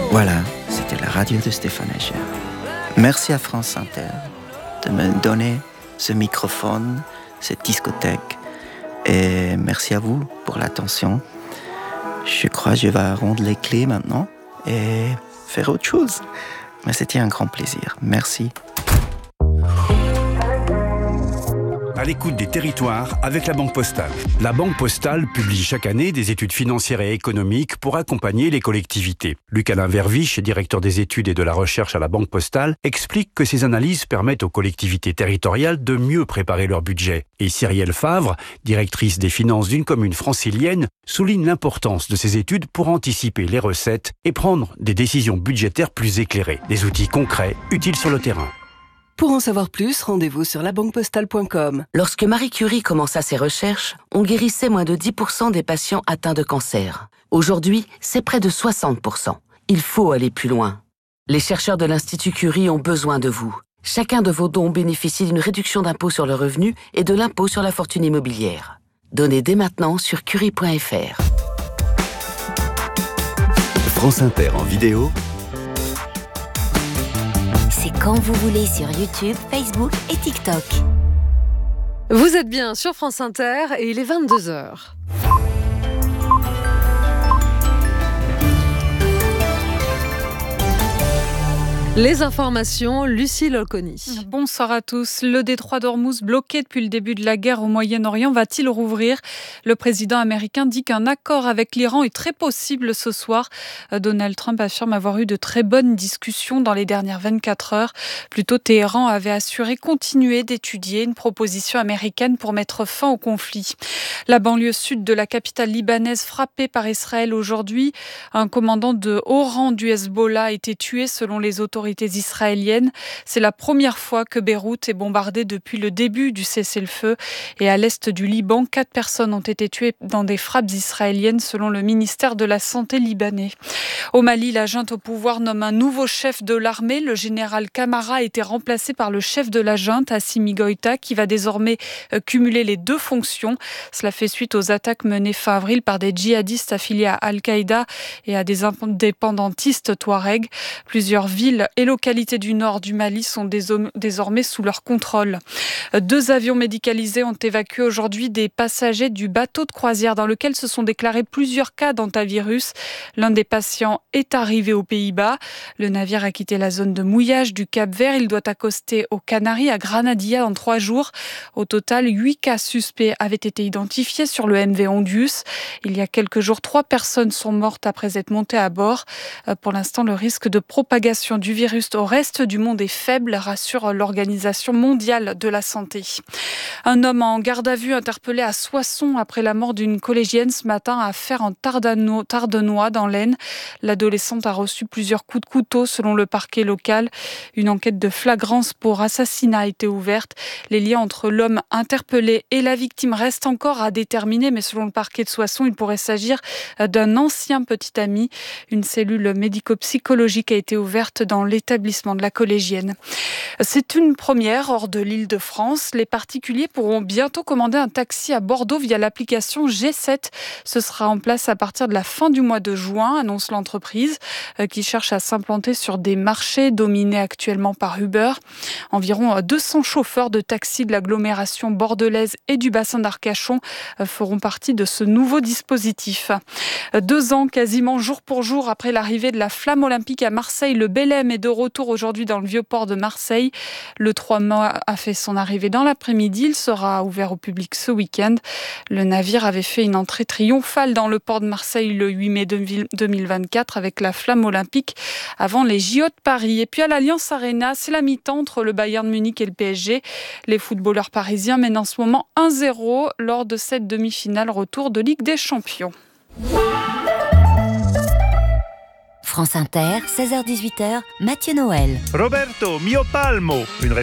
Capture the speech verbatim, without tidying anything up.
Voilà, c'était la radio de Stéphane Echer. Merci à France Inter de me donner ce microphone, cette discothèque. Et merci à vous pour l'attention. Je crois que je vais rendre les clés maintenant et faire autre chose. Mais c'était un grand plaisir. Merci. À l'écoute des territoires avec la Banque Postale. La Banque Postale publie chaque année des études financières et économiques pour accompagner les collectivités. Luc-Alain Verviche, directeur des études et de la recherche à la Banque Postale, explique que ces analyses permettent aux collectivités territoriales de mieux préparer leur budget. Et Cyrielle Favre, directrice des finances d'une commune francilienne, souligne l'importance de ces études pour anticiper les recettes et prendre des décisions budgétaires plus éclairées. Des outils concrets, utiles sur le terrain. Pour en savoir plus, rendez-vous sur la banque postale point com. Lorsque Marie Curie commença ses recherches, on guérissait moins de dix pour cent des patients atteints de cancer. Aujourd'hui, c'est près de soixante pour cent. Il faut aller plus loin. Les chercheurs de l'Institut Curie ont besoin de vous. Chacun de vos dons bénéficie d'une réduction d'impôt sur le revenu et de l'impôt sur la fortune immobilière. Donnez dès maintenant sur curie point f r. France Inter en vidéo. C'est quand vous voulez sur YouTube, Facebook et TikTok. Vous êtes bien sur France Inter et il est vingt-deux heures. Les informations, Lucie Loconi. Bonsoir à tous. Le détroit d'Ormuz, bloqué depuis le début de la guerre au Moyen-Orient, va-t-il rouvrir ? Le président américain dit qu'un accord avec l'Iran est très possible ce soir. Donald Trump affirme avoir eu de très bonnes discussions dans les dernières vingt-quatre heures. Plus tôt, Téhéran avait assuré continuer d'étudier une proposition américaine pour mettre fin au conflit. La banlieue sud de la capitale libanaise frappée par Israël aujourd'hui. Un commandant de haut rang du Hezbollah a été tué selon les autorités israéliennes. C'est la première fois que Beyrouth est bombardée depuis le début du cessez-le-feu. Et à l'est du Liban, quatre personnes ont été tuées dans des frappes israéliennes selon le ministère de la Santé libanais. Au Mali, la junte au pouvoir nomme un nouveau chef de l'armée. Le général Camara a été remplacé par le chef de la junte, Assimi Goïta, qui va désormais cumuler les deux fonctions. Cela fait suite aux attaques menées fin avril par des djihadistes affiliés à Al-Qaïda et à des indépendantistes touaregs. Plusieurs villes et localités du nord du Mali sont désormais sous leur contrôle. Deux avions médicalisés ont évacué aujourd'hui des passagers du bateau de croisière dans lequel se sont déclarés plusieurs cas d'hantavirus. L'un des patients est arrivé aux Pays-Bas. Le navire a quitté la zone de mouillage du Cap-Vert. Il doit accoster aux Canaries, à Granadilla, dans trois jours. Au total, huit cas suspects avaient été identifiés sur le M V Ondius. Il y a quelques jours, trois personnes sont mortes après être montées à bord. Pour l'instant, le risque de propagation du virus au reste du monde est faible, rassure l'Organisation mondiale de la santé. Un homme en garde à vue interpellé à Soissons après la mort d'une collégienne ce matin à Fère en Tardenois dans l'Aisne. L'adolescente a reçu plusieurs coups de couteau selon le parquet local. Une enquête de flagrance pour assassinat a été ouverte. Les liens entre l'homme interpellé et la victime restent encore à déterminer, mais selon le parquet de Soissons, il pourrait s'agir d'un ancien petit ami. Une cellule médico-psychologique a été ouverte dans l'établissement de la collégienne. C'est une première hors de l'Île-de-France. Les particuliers pourront bientôt commander un taxi à Bordeaux via l'application G sept. Ce sera en place à partir de la fin du mois de juin, annonce l'entreprise, qui cherche à s'implanter sur des marchés dominés actuellement par Uber. Environ deux cents chauffeurs de taxis de l'agglomération bordelaise et du bassin d'Arcachon feront partie de ce nouveau dispositif. Deux ans, quasiment jour pour jour, après l'arrivée de la flamme olympique à Marseille, le Belém est de retour aujourd'hui dans le Vieux-Port de Marseille. Le trois mai a fait son arrivée dans l'après-midi. Il sera ouvert au public ce week-end. Le navire avait fait une entrée triomphale dans le port de Marseille le huit mai deux mille vingt-quatre avec la flamme olympique avant les J O de Paris. Et puis à l'Allianz Arena, c'est la mi-temps entre le Bayern Munich et le P S G. Les footballeurs parisiens mènent en ce moment un zéro lors de cette demi-finale retour de Ligue des Champions. France Inter, seize heures dix-huit heures, Mathieu Noël. Roberto Mio Palmo, une